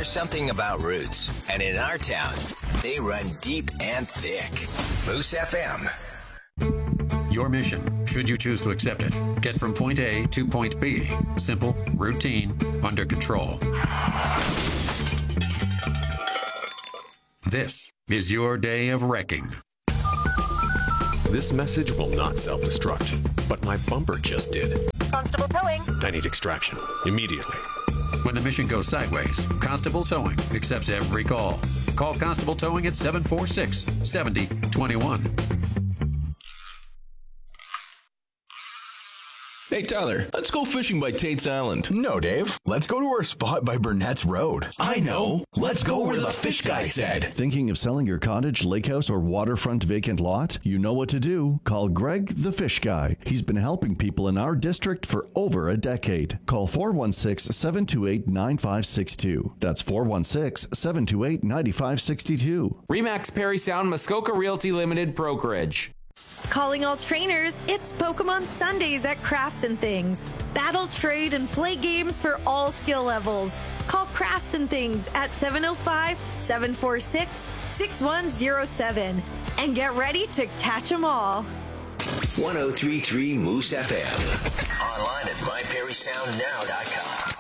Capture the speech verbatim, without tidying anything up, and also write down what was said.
There's something about roots, and in our town, they run deep and thick. Moose F M. Your mission, should you choose to accept it, get from point A to point B. Simple, routine, under control. This is your day of wrecking. This message will not self-destruct, but my bumper just did. Constable Towing. I need extraction immediately. When the mission goes sideways, Constable Towing accepts every call. Call Constable Towing at seven four six, seven zero two one. Hey, Tyler, let's go fishing by Tate's Island. No, Dave. Let's go to our spot by Burnett's Road. I know. Let's go where the fish guy said. Thinking of selling your cottage, lake house, or waterfront vacant lot? You know what to do. Call Greg the Fish Guy. He's been helping people in our district for over a decade. Call four one six, seven two eight, nine five six two. That's four one six, seven two eight, nine five six two. Remax Perry Sound Muskoka Realty Limited Brokerage. Calling all trainers, it's Pokemon Sundays at Crafts and Things. Battle, trade, and play games for all skill levels. Call Crafts and Things at seven oh five, seven four six, six one oh seven and get ready to catch them all. one oh three point three Moose F M. Online at my perry sound now dot com.